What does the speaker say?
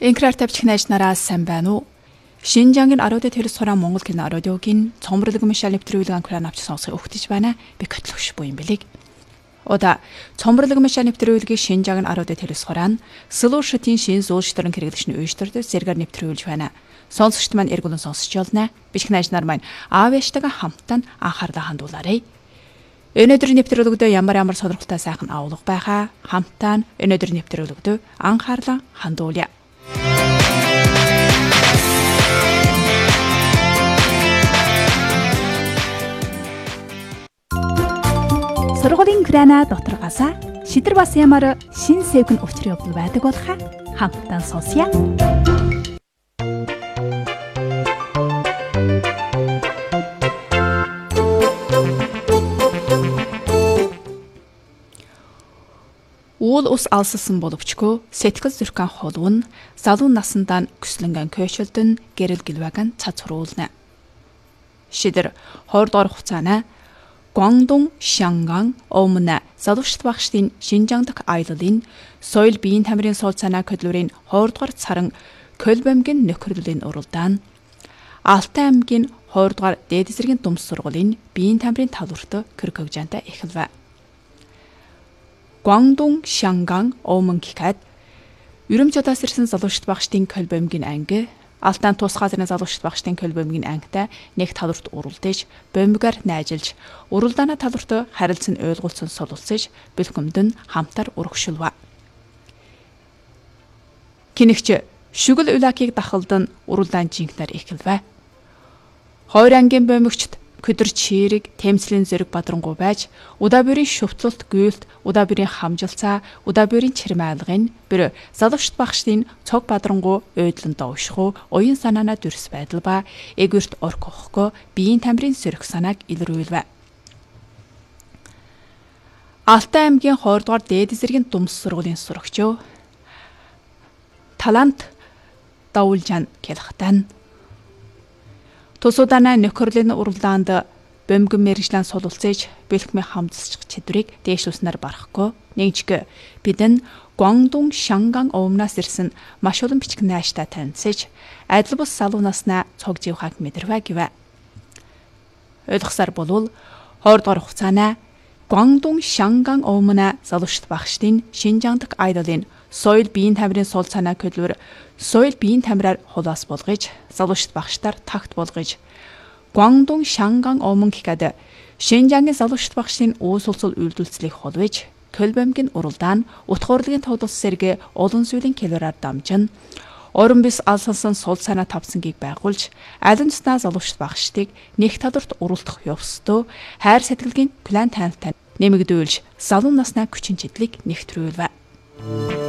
Инкраар тавьчих найз нараас сайн байна уу? Шинжангийн 10-д тэрс хорон Монгол кино радиогийн цомборлог мишал нэвтрүүлэг анхааран авч сонсох өгтөж байна. Би көтлөгш буян бэлэг. Ода цомборлог мишал нэвтрүүлгийн Шинжангийн 10-д тэрс хорон Слушатын шин зуулштрын хэрэглэгчний үйштерд зэргээр нэвтрүүлж байна. Сонсогчд маань эргүүлэн сонсож байна. Бичих найз нар маань аав яштайгаа хамтдаа анхаарлаа хандуулаарай. Өнөөдрийн нэвтрүүлэгдөө ямар сонирхолтой сайхан агуулга байхаа хамтдаа өнөөдрийн нэвтрүүлэгдөө анхаарлаа хандуулъя. Сургуулийн грана доторгоосаа шидэр бас ямар шин сэвгэн учрын явдал байдаг болохаа хамтдаа сонсъя. Уул ус алссан боловчгүй сэтгэл зүрхэн холвон залуу насандаа көслөнгөн көшөлдөн гэрэл гэлваган цацруулна. Шидэр 20 дугаар хугацаана Guangdong Shangang өмнө залуучт багштын Шинжаан дахь аяллын соёл биеийн тамирын суулцаанаа хөдөлмөрийн 20 дугаар сарын Көлбөмбөгийн нөхөрлөлийн уралдаан Алтай аймгийн 20 дугаар дээд зэргийн думс сургуулийн биеийн тамирын талбарт Кыргызстантай эхэлв. Guangdong Shangang өмнө гэхэд Ерөнхийдөөс ирсэн залуучт багштын Көлбөмбөгийн анги Алтан тусгаалын залуучт багштын Көлбөмбөгийн ангитай нэг талбарт уралдаж, бомбигаар найжилж, уралдааны талбарт харилцан ойлголцсон солилцож, бэлгэмд нь хамтар урагшилва. Кинэгч Шүгэл Улакийг дахалдан уралдаан жинхнэр эхэлвэ. Хоёр ангийн бомбигчд Көдөрч Шээрэг, Темслийн зэрэг Бадрангуй байж, Удаа-бөрийн шөвтлөлт гүйлт, Удаа-бөрийн хамжилцаа, Удаа-бөрийн чирмайлгын бүр залуучт багштын цог Бадрангуй ойдлон доошхоо, уян санаанаа дүрс байдал ба эгүрт оркохго биеийн тамирын сөрөх санааг илрүүлвэ. Алтай аймгийн 20 дугаар дээд зэргийн думс сургуулийн сурагчөө талант давулжан келхтан Тусууданаа нөхөрлөлийн уралдаанд бомбгэн мэрэгжлэн сулуулцээж бэлхмээ хамтсчих чадварыг дээшлүүлснээр барахгүй. Нэгжиг бидэн Guangdong Shangang өмнөөс ирсэн маш олон бичиг найштай танилцж адил бус залуу наснаа цог живхаг мэдэрвэ гэвэ. Ойлгосоор болвол 20 дугаар хугацаанаа Guangdong Shangang өмнө залуучт багштын Шинжаан дахь аяллын соёл биеийн тамирын суулцаанаа хөдөлмөр соёл биеийн тамираар хулаас болгож залуучт багштаар тагт болгож Guangdong Shangang өмнө гэхэд Шинжаангийн залуучт багштын уус улсул үйлдвэрлэлийг холвож Көлбөмбөгийн уралдаан утга урлагийн тоглолт сэргэ олон зүйлийн келораар дамжин орон бис алсансан суулцаанаа тавсангийг байгуулж аль нэснаа залуучт багштыг нэг талбарт уралдах ёстой хайр сэтгэлгийн план танилтаа нэмэгдүүлж залуу наснаа хүчин чиглэлийг нэгтрүүлвэ.